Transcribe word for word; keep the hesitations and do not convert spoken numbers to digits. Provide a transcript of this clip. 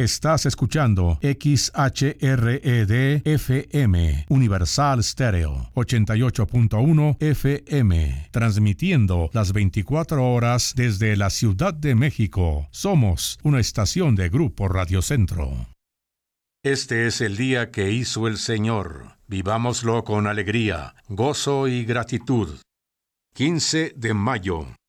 Estás escuchando X H R E D F M, Universal Stereo, ochenta y ocho punto uno F M, transmitiendo las veinticuatro horas desde la Ciudad de México. Somos una estación de Grupo Radio Centro. Este es el día que hizo el Señor. Vivámoslo con alegría, gozo y gratitud. quince de mayo.